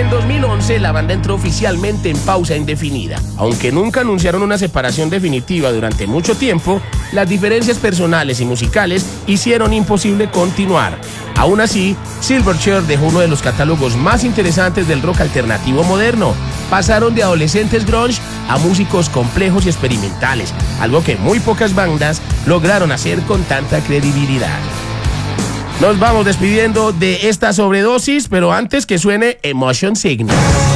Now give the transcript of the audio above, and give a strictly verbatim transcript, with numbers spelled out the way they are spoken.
el dos mil once, la banda entró oficialmente en pausa indefinida. Aunque nunca anunciaron una separación definitiva durante mucho tiempo, las diferencias personales y musicales hicieron imposible continuar. Aún así, Silverchair dejó uno de los catálogos más interesantes del rock alternativo moderno. Pasaron de adolescentes grunge a músicos complejos y experimentales, algo que muy pocas bandas lograron hacer con tanta credibilidad. Nos vamos despidiendo de esta sobredosis, pero antes que suene Emotion Signal.